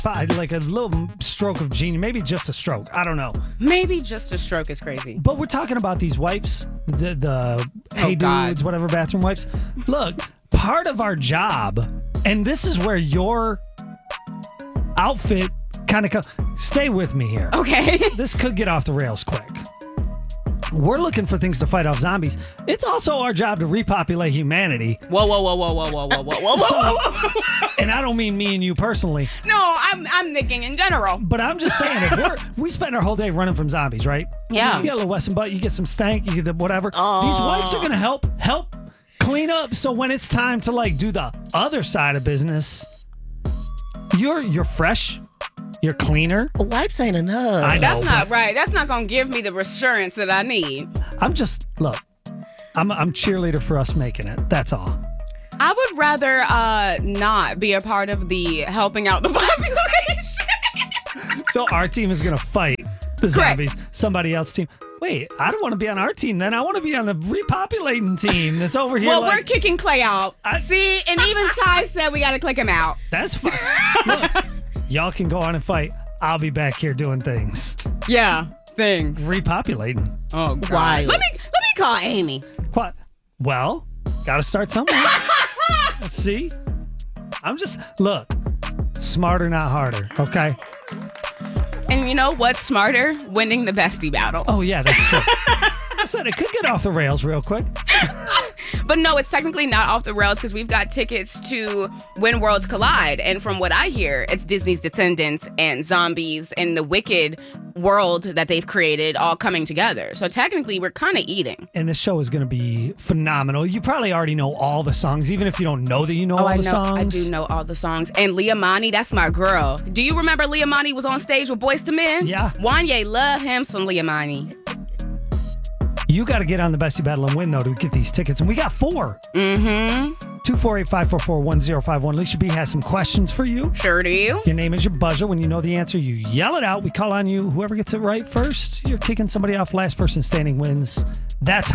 like a little stroke of genius. Maybe just a stroke. I don't know. Maybe just a stroke is crazy. But we're talking about these wipes, the Hey Dudes, whatever bathroom wipes. Look, part of our job, and this is where your outfit kind of stay with me here. Okay. This could get off the rails quick. We're looking for things to fight off zombies. It's also our job to repopulate humanity. Whoa. And I don't mean me and you personally. No, I'm thinking in general. But I'm just saying, if we spend our whole day running from zombies, right? Yeah. You get a little Wesson butt, you get some stank, you get the whatever. These wipes are going to help clean up. So when it's time to like do the other side of business, you're fresh. You're cleaner. Wipes ain't enough. I know, That's not right. That's not going to give me the reassurance that I need. I'm cheerleader for us making it. That's all. I would rather not be a part of the helping out the population. So our team is going to fight the zombies. Somebody else's team. Wait, I don't want to be on our team then. I want to be on the repopulating team that's over here. Well, we're kicking Clay out. See, and even Ty said we got to click him out. That's fine. Look, y'all can go on and fight. I'll be back here doing things. Yeah, things. Repopulating. Oh, God. Wild. Let me call Amy. Well, got to start somewhere. See? Look, smarter, not harder, okay? And you know what's smarter? Winning the bestie battle. Oh, yeah, that's true. I said it could get off the rails real quick. But no, it's technically not off the rails because we've got tickets to When Worlds Collide. And from what I hear, it's Disney's Descendants and zombies and the Wicked world that they've created all coming together. So technically, we're kind of eating. And this show is going to be phenomenal. You probably already know all the songs, even if you don't know that you know all the songs. I do know all the songs. And Leah Monty, that's my girl. Do you remember Leah Monty was on stage with Boyz II Men? Yeah. Wanye love him some Leah Monty. You got to get on the Bestie Battle and win, though, to get these tickets. And we got 4. Mm-hmm. 248-544-1051. Alicia B has some questions for you. Sure do. Your name is your buzzer. When you know the answer, you yell it out. We call on you. Whoever gets it right first, you're kicking somebody off. Last person standing wins. That's